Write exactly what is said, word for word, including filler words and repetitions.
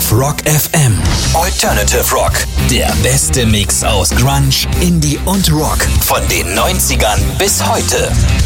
auf Rock F M. Alternative Rock. Der beste Mix aus Grunge, Indie und Rock. Von den neunzigern bis heute.